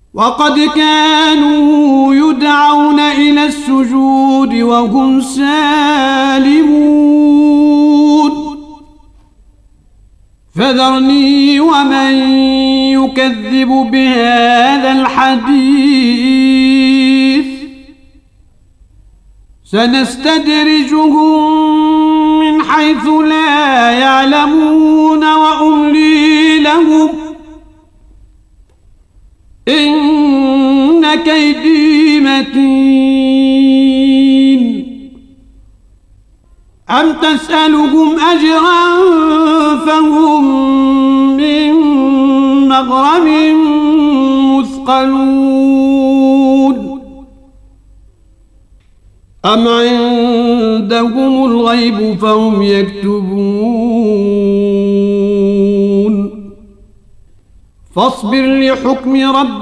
وقد كانوا يدعون إلى السجود وهم سالمون فذرني ومن يكذب بهذا الحديث سنستدرجهم من حيث لا يعلمون وأملي لهم إن كيدي متين أم تسألهم أجرا فهم من مغرم مثقلون أم عندهم الغيب فهم يكتبون فاصبر لحكم ربك